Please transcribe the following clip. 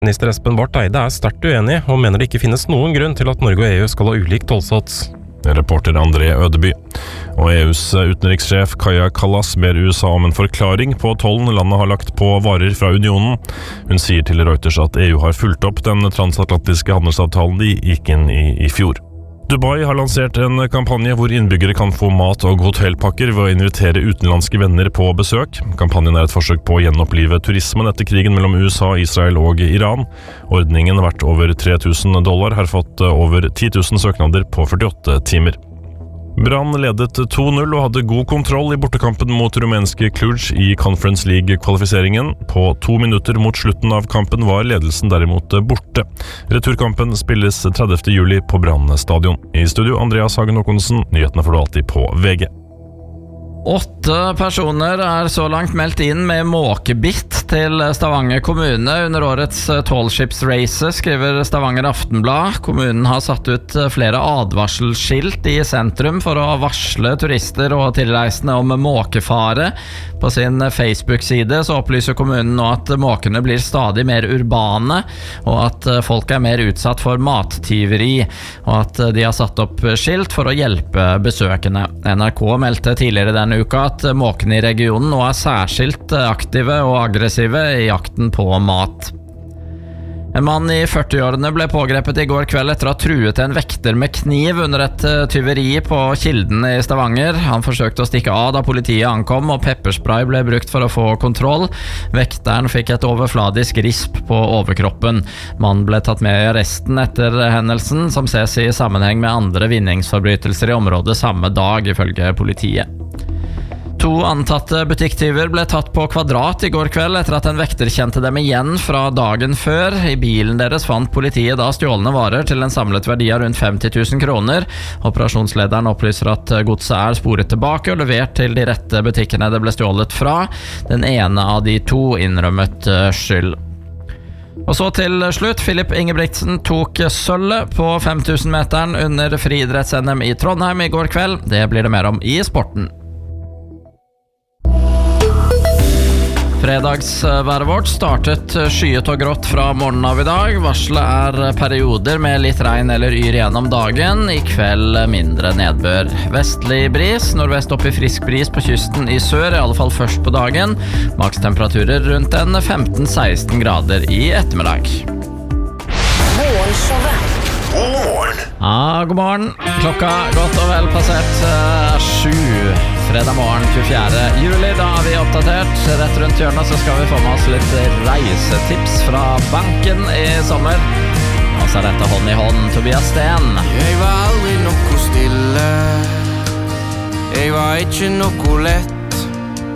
Minister Espen Barth Eide sterkt uenig og mener det ikke finnes noen grunn til at Norge og EU skal ha ulik tollsats. Reporter André Ødeby. Og EUs utenrikssjef Kaja Kallas ber USA om en forklaring på tollen landet har lagt på varer fra unionen. Hun sier til Reuters at EU har fulgt opp den transatlantiske handelsavtalen de gikk inn i fjor. Dubai har lansert en kampanje hvor innbyggere kan få mat- og hotellpakker ved å invitere utenlandske venner på besøk. Kampanjen et forsøk på å gjenopplive turismen etter krigen mellom USA, Israel og Iran. Ordningen verdt over $3,000 har fått over 10 000 søknader på 48 timer. Brann ledet 2-0 og hadde god kontroll i bortekampen mot rumenske Cluj i Conference League-kvalifiseringen. På 2 minutter mot slutten av kampen var ledelsen derimot borte. Returkampen spilles 30. juli på Brann stadion. I studio Andreas Hagen Håkonsen, nyhetene får du alltid på VG. 8 personer så langt meldt inn med måkebitt til Stavanger kommune under årets tallskipsrace, skriver Stavanger Aftenblad. Kommunen har satt ut flere advarselskilt i sentrum for å varsle turister og tilreisende om måkefare. På sin Facebook-side så opplyser kommunen nå at måkene blir stadig mer urbane, og at folk mer utsatt for mattyveri, og at de har satt opp skilt for å hjelpe besøkende. NRK meldte tidligere denne uka at måkene i regionen nå særskilt aktive og aggressive i jakten på mat. En mann i 40-årene ble pågrepet i går kveld etter å ha truet en vekter med kniv under et tyveri på Kilden i Stavanger. Han forsøkte å stikke av da politiet ankom, og pepperspray ble brukt for å få kontroll. Vekteren fikk et overfladisk risp på overkroppen. Mannen ble tatt med i arresten etter hendelsen, som ses i sammenheng med andre vinningsforbrytelser i området samme dag, ifølge politiet. 2 antatte butikktyver ble tatt på Kvadrat i går kveld etter at en vekter kjente dem igjen fra dagen før. I bilen deres fant politiet da stjålne varer til en samlet verdi av rundt 50 000 kroner. Operasjonslederen opplyser at godset sporet tilbake og levert til de rette butikkene det ble stjålet fra. Den ene av de 2 innrømmet skyld. Og så til slutt, Filip Ingebrigtsen tok sølvet på 5000-meteren under friidretts-NM i Trondheim i går kveld. Det blir det mer om i sporten. Fredagsværet vårt startet skyet og grått fra morgenen av i dag. Varselet perioder med litt regn eller yr gjennom dagen. I kveld mindre nedbør. Vestlig bris, nordvest opp i frisk bris på kysten i sør, i alle fall først på dagen. Makstemperaturer rundt 15-16 grader i ettermiddag. God morgen. Klokka godt og vel passert 7. Fredag morgen 24. juli, da vi oppdatert. Rett rundt hjørnet så skal vi få med oss litt reisetips fra banken i sommer. Og så dette hånd i hånd, Tobias Sten. Jeg var aldri noe stille. Jeg var ikke noe lett.